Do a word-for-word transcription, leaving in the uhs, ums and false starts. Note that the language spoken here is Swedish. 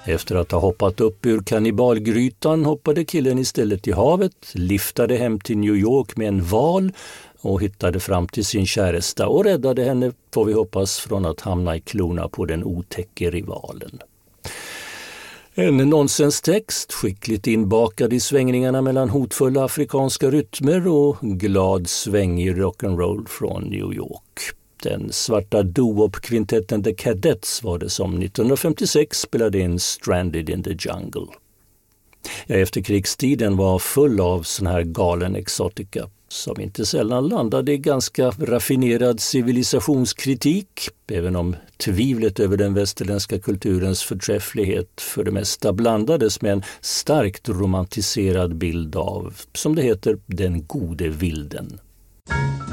Efter att ha hoppat upp ur kannibalgrytan hoppade killen istället i havet, liftade hem till New York med en val och hittade fram till sin käresta och räddade henne, får vi hoppas, från att hamna i klorna på den otäcke rivalen. En nonsenstext, skickligt inbakad i svängningarna mellan hotfulla afrikanska rytmer och glad svängig rock'n'roll från New York. Den svarta doo-wop-kvintetten The Cadets var det som nittonhundrafemtiosex spelade in Stranded in the Jungle. Ja, efterkrigstiden var full av sån här galen exotica som inte sällan landade i ganska raffinerad civilisationskritik, även om tvivlet över den västerländska kulturens förträfflighet för det mesta blandades med en starkt romantiserad bild av, som det heter, den gode vilden.